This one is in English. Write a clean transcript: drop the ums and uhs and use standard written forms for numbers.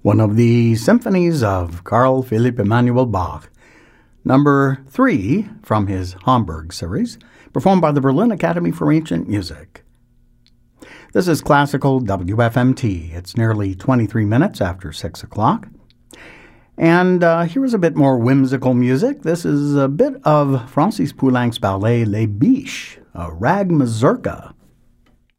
one of the symphonies of Carl Philipp Emanuel Bach, number 3 from his Hamburg series, performed by the Berlin Academy for Ancient Music. This is Classical WFMT. It's nearly 23 minutes after 6 o'clock. And here is a bit more whimsical music. This is a bit of Francis Poulenc's ballet Les Biches, a rag mazurka,